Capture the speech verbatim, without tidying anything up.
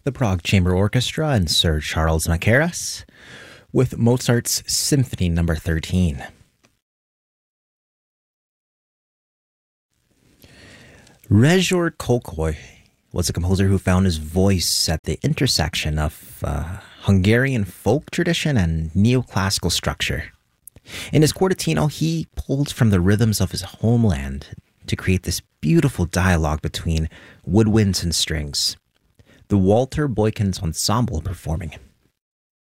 the Prague Chamber Orchestra and Sir Charles Mackerras with Mozart's Symphony Number thirteen. Rezsor Kölkei was a composer who found his voice at the intersection of uh, Hungarian folk tradition and neoclassical structure. In his quartetino, he pulled from the rhythms of his homeland to create this beautiful dialogue between woodwinds and strings. The Walter Boykins Ensemble performing.